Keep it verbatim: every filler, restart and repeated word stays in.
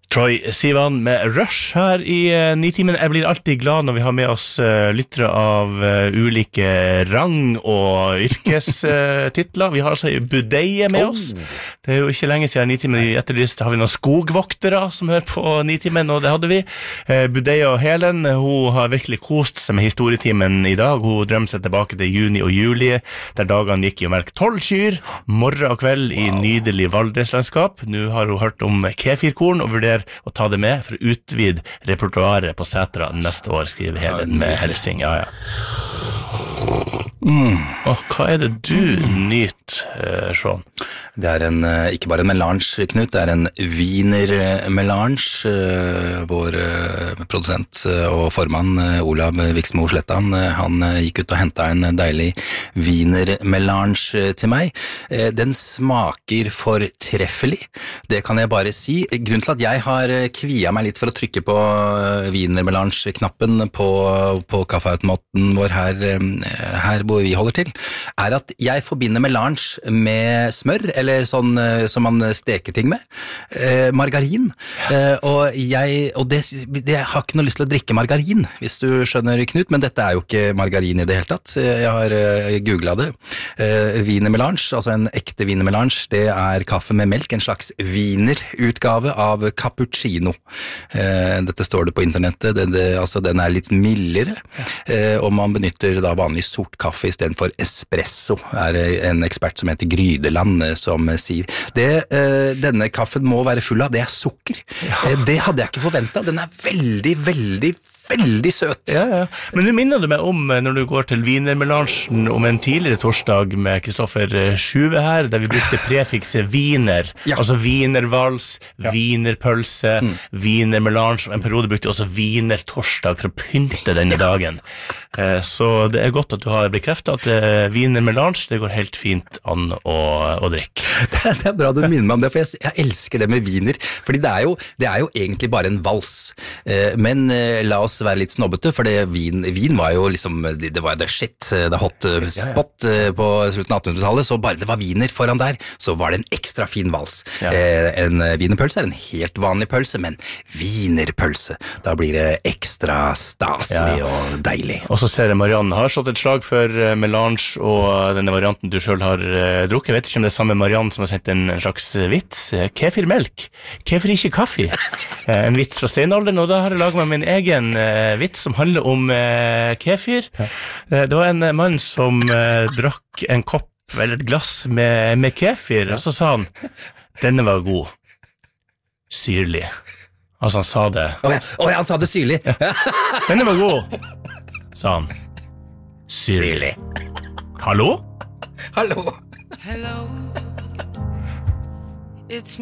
Troy Sivan med Rush her i uh, Nitimen. Jeg blir alltid glad når vi har med oss uh, lyttere av uh, ulike rang og yrkestitler. Uh, vi har altså Budeie med oh. oss. Det er jo ikke lenge siden Nitimen i etterlyst. Har vi noen skogvoktere som hører på Nitimen, og det hadde vi. Uh, Budeie og Helen, hun har virkelig kost seg med historietimen i dag. Hun drømmer seg tilbake til juni og juli, der dagene gikk i å melke tolv kyr, morgen og kveld i wow. nydelig Valdreslandskap. Nå har hun hørt om kefirkorn og vurderer å ta det med for å utvide repertoaret på Sætra neste år, skriver Helen med helsing. Ja, ja. Mm. Og hva er det du nyter, uh, Sean? Det er en, ikke bare en melange, Knut, det er en wiener melange. Uh, vår uh, produsent uh, og formann uh, Olav Viksmo Slettan, uh, han uh, gikk ut og hentet en deilig wiener melange uh, til meg. Uh, den smaker fortreffelig, det kan jeg bare si. Grunnen til at jeg har kvia meg litt for å trykke på uh, wiener melange-knappen på, på kaffeautomaten vår her, uh, her hvor vi holder til, er at jeg forbinder melange med smør, eller sånn uh, som man steker ting med, uh, margarin, uh, og jeg, og det, det jeg har ikke noe lyst til å drikke margarin, hvis du skjønner, Knut, men dette er jo ikke margarin i det hele tatt. Jeg har uh, googlet det. Uh, wiener melange, altså en ekte wiener melange, det er kaffe med melk, en slags wiener-utgave av cappuccino. Uh, dette står det på internettet, det, det, altså den er litt mildere, uh, og man benytter da vanlig sort kaffe i stedet for espresso, er en ekspert som heter Grydeland som sier. Det uh, denne kaffen må være full av, det er sukker. Ja. Uh, det hadde jeg ikke forventet. Den er veldig, veldig, veldig søt. Ja, ja. Men nå minner du meg om når du går til wienermelangen om en tidligere torsdag med Kristoffer Sjuve her, der vi brukte prefikset wiener, ja. altså wienervals, ja. wienerpølse, mm. wienermelange, og en periode brukte også wienertorsdag for å pynte denne dagen. Så det er godt at du har bekreftet at wienermelange, det går helt fint an å, å drikke. Det er, det er bra du minner meg om det, for jeg, jeg elsker det med wiener, fordi det er, jo, det er jo egentlig bare en vals. Men la oss være litt snobbete, for det, vin, vin var jo liksom, det, det var the shit, det hot spot på slutten av attenhundretallet, så bare det var wiener foran der, så var det en ekstra fin vals. Ja. En wienerpølse er en helt vanlig pølse, men wienerpølse, da blir det ekstra staselig ja. og deilig. Og så ser jeg Marianne har slått et slag for melange og denne varianten du selv har drukket. Jeg vet ikke om det er samme Marianne som har sendt en slags vits. Kefirmelk. Kefir ikke kaffe. En vits fra steinalderen, og da har jeg laget meg min egen vits som handler om eh, kefir. Ja. Det var en mann som eh, drakk en kopp, eller et glass med, med kefir, ja. og så sa han, denne var god. Syrlig. Altså han sa det. Åja, oh, oh, han sa det syrlig. Ja. Denne var god, sa han. Syrlig. Hallo? Hallo? Hello. It's